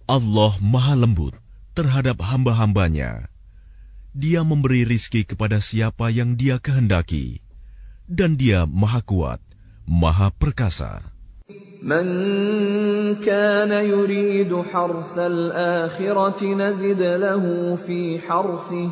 Allah Maha Lembut terhadap hamba-hambanya. Dia memberi rizki kepada siapa yang Dia kehendaki, dan Dia Maha Kuat, Maha Perkasa. من كان يريد حرث الآخرة نزد له في حرثه